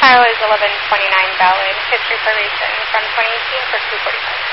file is 1129 valid. History for racing from 2018 for 245.